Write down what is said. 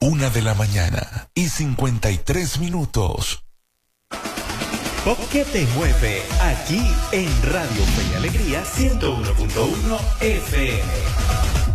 1:53 Pop que te mueve, aquí en Radio Fe y Alegría 101.1 FM.